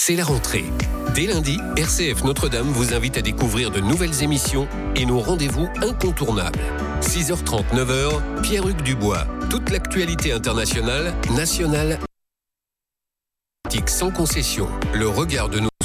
c'est la rentrée. Dès lundi, RCF Notre-Dame vous invite à découvrir de nouvelles émissions et nos rendez-vous incontournables. 6h30, 9h, Pierre-Hugues Dubois. Toute l'actualité internationale, nationale, sans concession. Le regard de nos